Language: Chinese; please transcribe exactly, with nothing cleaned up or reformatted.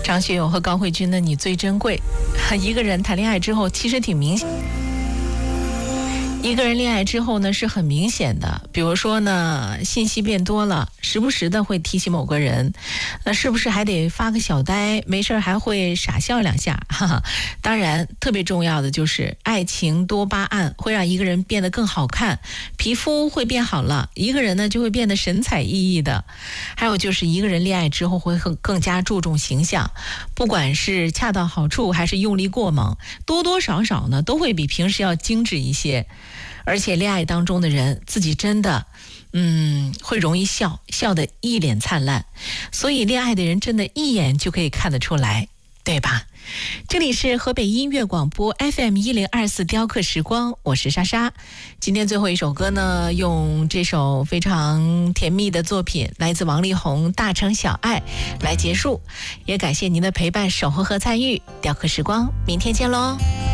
张学友和高慧君的《你最珍贵》。一个人谈恋爱之后，其实挺明显。一个人恋爱之后呢，是很明显的。比如说呢，信息变多了，时不时的会提起某个人，那是不是还得发个小呆？没事还会傻笑两下，哈哈。当然，特别重要的就是爱情多巴胺会让一个人变得更好看，皮肤会变好了，一个人呢就会变得神采奕奕的。还有就是一个人恋爱之后会更更加注重形象，不管是恰到好处还是用力过猛，多多少少呢都会比平时要精致一些。而且恋爱当中的人自己真的嗯，会容易笑，笑得一脸灿烂，所以恋爱的人真的一眼就可以看得出来，对吧？这里是河北音乐广播 F M 一零二四雕刻时光，我是莎莎。今天最后一首歌呢，用这首非常甜蜜的作品，来自王力宏《大城小爱》来结束，也感谢您的陪伴、守候和参与。雕刻时光，明天见喽。